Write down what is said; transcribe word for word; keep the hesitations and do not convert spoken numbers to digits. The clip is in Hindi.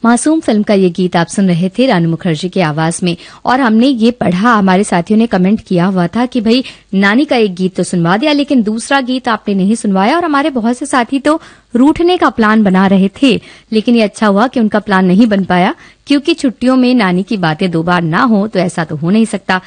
मासूम फिल्म का ये गीत आप सुन रहे थे रानू मुखर्जी की आवाज में। और हमने ये पढ़ा, हमारे साथियों ने कमेंट किया हुआ था कि भाई नानी का एक गीत तो सुनवा दिया, लेकिन दूसरा गीत आपने नहीं सुनवाया। और हमारे बहुत से साथी तो रूठने का प्लान बना रहे थे, लेकिन ये अच्छा हुआ कि उनका प्लान नहीं बन पाया, क्योंकि छुट्टियों में नानी की बातें दो बार ना हो तो ऐसा तो हो नहीं सकता।